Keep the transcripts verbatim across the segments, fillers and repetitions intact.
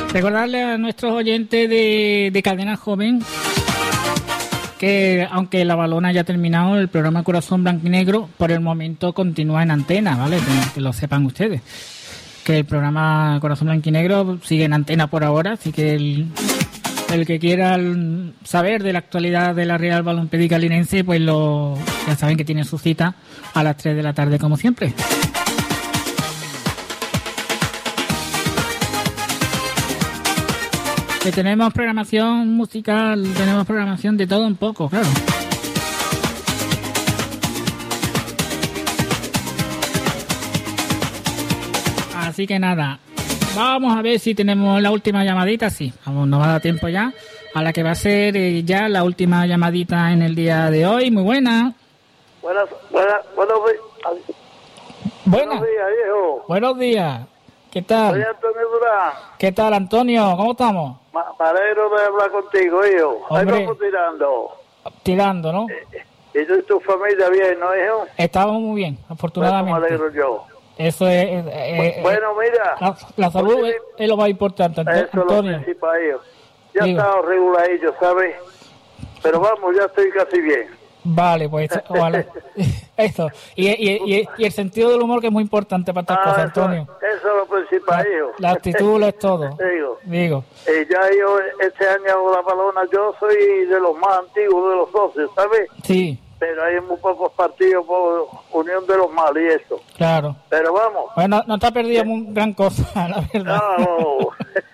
Recordarle a nuestros oyentes de, de Cadena Joven que aunque la balona ya ha terminado, el programa Corazón Blanco y Negro por el momento continúa en antena, ¿vale? Que, que lo sepan ustedes. Que el programa Corazón Blanco y Negro sigue en antena por ahora, así que el, el que quiera saber de la actualidad de la Real Balompédica Linense, pues lo ya saben que tiene su cita a las tres de la tarde como siempre. Que tenemos programación musical, tenemos programación de todo un poco, claro. Así que nada, vamos a ver si tenemos la última llamadita, sí, vamos, nos va a dar tiempo ya, a la que va a ser eh, ya la última llamadita en el día de hoy. Muy buena. Buenas, buenas, buenos días. Buenas. Buenos días, viejo. Buenos días. ¿Qué tal? Soy Antonio Durán. ¿Qué tal, Antonio? ¿Cómo estamos? Me alegro de hablar contigo, hijo. Ahí Hombre. vamos tirando. Tirando, ¿no? ¿Y tú y tu familia bien, no, hijo? Estamos muy bien, afortunadamente. Bueno, me alegro yo. Eso es... eh, eh, Bueno, mira. La, la salud es, es lo más importante, Anto- Eso es lo Antonio. principal, hijo. Ya Digo. estaba reguladillo, ¿sabes? Pero vamos, ya estoy casi bien. Vale, pues ojalá. Eso. Y, y, y, y el sentido del humor, que es muy importante para estas Ah, cosas, eso, Antonio. eso es lo principal, La, hijo. la actitud lo es todo. Digo. Digo. Eh, ya yo, este año la balona, yo soy de los más antiguos de los socios, ¿sabes? Sí, Pero hay muy pocos partidos por unión de los males y eso. claro. Pero vamos. Bueno, no te has perdido muy gran cosa, la verdad. No.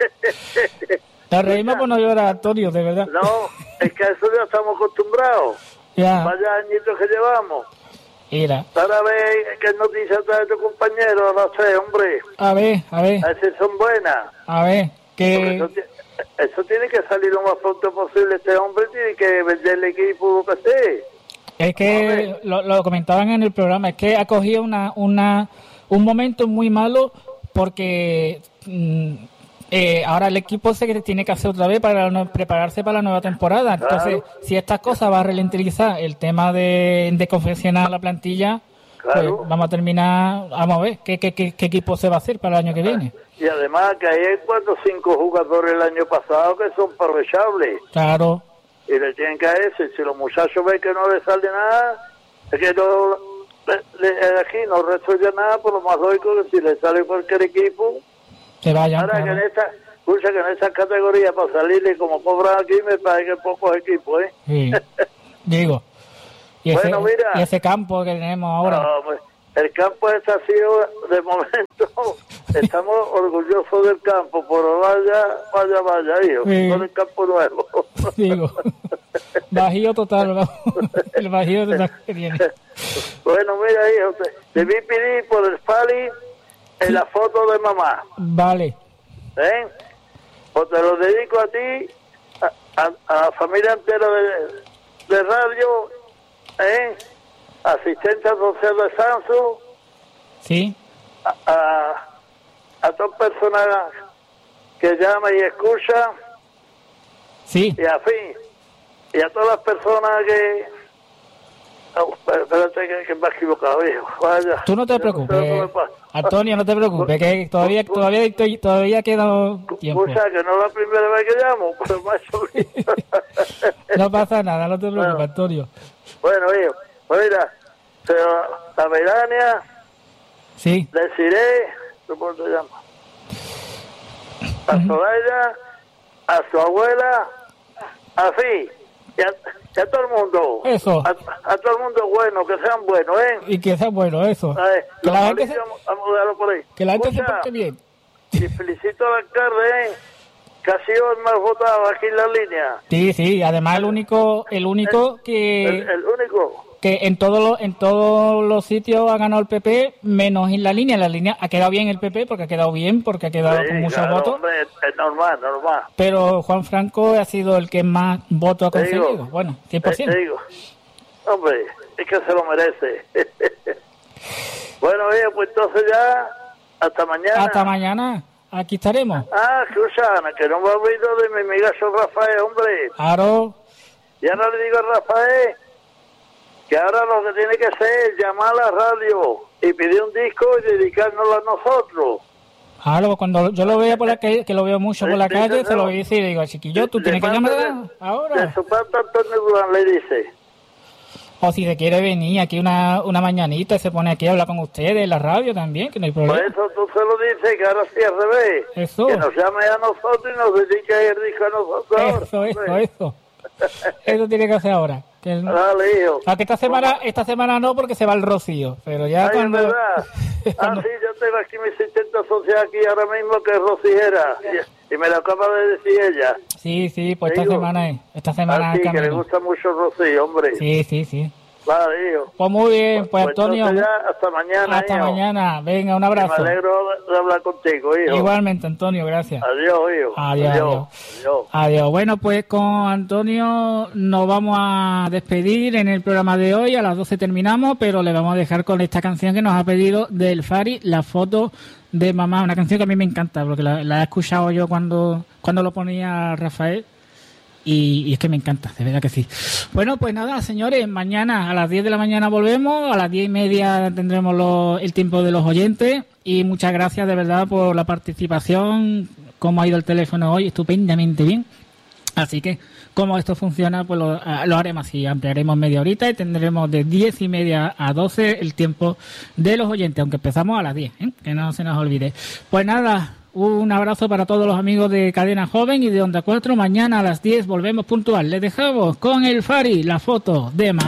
Nos reímos por no llorar, Antonio, de verdad. No, es que a eso ya estamos acostumbrados. Ya, Vaya añitos que llevamos. mira. Para ver qué noticias trae tu compañero a las tres, hombre. A ver, a ver, A ver si son buenas. a ver. Porque Eso, Que ti- eso tiene que salir lo más pronto posible. Este hombre tiene que vender el equipo, lo que sea. es que lo, lo comentaban en el programa, es que ha cogido una, una, un momento muy malo porque mm, eh, ahora el equipo se que tiene que hacer otra vez para no- prepararse para la nueva temporada. Entonces, Claro. si estas cosas va a ralentizar el tema de, de confeccionar la plantilla, Claro. pues vamos a terminar, vamos a ver qué, qué, qué, qué equipo se va a hacer para el año que viene. Y además que hay cuatro o cinco jugadores el año pasado que son aprovechables. Claro, Y le tienen que decir, si los muchachos ven que no les sale nada, es que no, le, le- aquí no resuelve nada, por lo más lógico que si le sale cualquier equipo, que vayan. ahora que claro. en esta, escucha que en esa categoría para salirle como cobran aquí me parece que pocos equipos, ¿eh? Sí, digo. Y ese, Bueno, mira. y ese campo que tenemos ahora. No, pues, el campo este ha sido, de momento, estamos orgullosos del campo, pero vaya, vaya, vaya, hijo, Sí. con el campo nuevo. Digo, bajío total, vamos, el bajío total que tiene. Bueno, mira, hijo, te, te vi pedir por el Fali en la foto de mamá, Vale, ¿eh? Pues te lo dedico a ti, a, a- a la familia entera de, de radio, ¿eh? Asistente social de Sansu, sí, a, a, a todas personas que llama y escucha, sí, y a fin, y a todas las personas que... Oh, espérate que, que me he equivocado, hijo. Vaya. tú no te Yo sé preocupes, lo que me pasa. Antonio, no te preocupes, que todavía todavía estoy- todavía queda tiempo. Escucha, que no es la primera vez que llamo, pero me ha hecho No pasa nada, no te preocupes, Bueno. Antonio. Bueno, hijo, pues mira, pero la Verania, Sí, deciré, ¿cómo se llama? A Soraya, a su abuela, a fin, y a, y a todo el mundo. Eso. A, a todo el mundo bueno, que sean buenos, ¿eh? y que sea bueno eso. A ver, Que los la gente se, malillos, vamos a mudarlo por ahí. que la gente se Escucha, porte bien. y felicito al alcalde, ¿eh? Que ha sido el más votado aquí en la línea. Sí, sí, además el único el único que El, el único. que en todos los en todos los sitios ha ganado el P P, menos en la línea. En la línea ha quedado bien el P P, porque ha quedado bien, porque ha quedado Sí, con muchos claro, votos. hombre, es, es normal, normal. Pero Juan Franco ha sido el que más votos ha Te digo, conseguido. Bueno, cien por Te, ciento. te digo, hombre, es que se lo merece. Bueno, oye, pues entonces ya, hasta mañana. Hasta mañana. Aquí estaremos. Ah, Susana, que no me ha olvidado de mi amigazo Rafael, hombre. Claro. Y ahora le digo a Rafael que ahora lo que tiene que hacer es llamar a la radio y pedir un disco y dedicárnoslo a nosotros. Claro, cuando yo lo veo por la calle, que lo veo mucho por la calle, se lo voy a decir, digo, chiquillo, tú tienes que llamar ahora. De su parte Antonio Durán le dice. O si se quiere venir aquí una, una mañanita y se pone aquí a hablar con ustedes en la radio también, que no hay problema. Por eso tú se lo dices, que ahora sí al revés. Eso. Que nos llame a nosotros y nos dedique el disco a nosotros. Eso, ahora, eso, eso. Eso tiene que hacer ahora. Que el... Dale, hijo. Aunque esta semana, esta semana no, porque se va el Rocío, pero ya Ay, cuando... es verdad. cuando... Ah, sí, yo tengo aquí mi asistente social aquí ahora mismo, que es Rocígera, y, y me lo acaba de decir ella. Sí, sí, pues esta Digo, semana es. Esta semana ah, sí, es que le gusta mucho Rocío, hombre. Sí, sí, sí. Vale, hijo. Pues muy bien, pues, pues Antonio. Ya, hasta mañana, Hasta hijo. mañana. Venga, un abrazo. Me alegro de hablar contigo, hijo. Igualmente, Antonio, gracias. Adiós, hijo. Adiós, adiós. Adiós. Adiós. Bueno, pues con Antonio nos vamos a despedir en el programa de hoy. A las doce terminamos, pero le vamos a dejar con esta canción que nos ha pedido del Fari, La foto de mamá. Una canción que a mí me encanta, porque la, la he escuchado yo cuando, cuando lo ponía Rafael. Y, y es que me encanta, de verdad que sí. Bueno, pues nada, señores, mañana a las diez de la mañana volvemos, a las diez y media tendremos lo, el tiempo de los oyentes, y muchas gracias de verdad por la participación, cómo ha ido el teléfono hoy, estupendamente bien. Así que, como esto funciona, pues lo, lo haremos así, ampliaremos media horita y tendremos de diez y media a doce el tiempo de los oyentes, aunque empezamos a las diez, ¿eh? Que no se nos olvide. Pues nada, un abrazo para todos los amigos de Cadena Joven y de Onda cuatro. Mañana a las diez volvemos puntual. Les dejamos con el Fari, la foto de mamá.